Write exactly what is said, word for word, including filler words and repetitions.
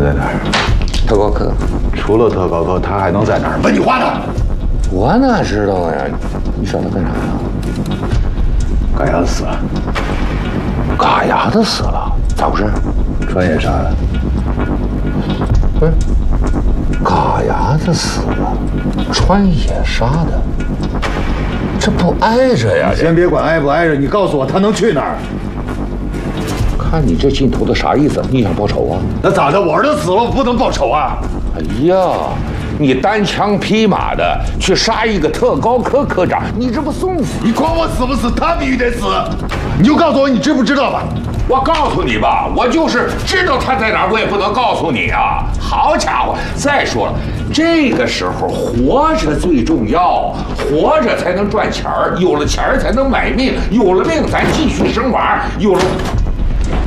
在哪儿？ 特高科。 除了特高科，他还能在哪儿？问你话呢？ 我哪知道呀？你找他干啥呀？ 嘎牙死了。 嘎牙子死了？咋回事？ 穿越杀的。 不是，嘎牙子死了，穿野杀的，这不挨着呀？ 先别管挨不挨着，你告诉我他能去哪儿？ 看你这劲头子啥意思？你想报仇啊？ 那咋的？我儿子死了，我不能报仇啊！ 哎呀，你单枪匹马的去杀一个特高科科长，你这不送死？ 你管我死不死，他必须得死！你就告诉我，你知不知道吧？ 我告诉你吧，我就是知道他在哪儿，我也不能告诉你啊！好家伙，再说了，这个时候活着最重要，活着才能赚钱儿，有了钱儿才能买命，有了命咱继续生娃，有了。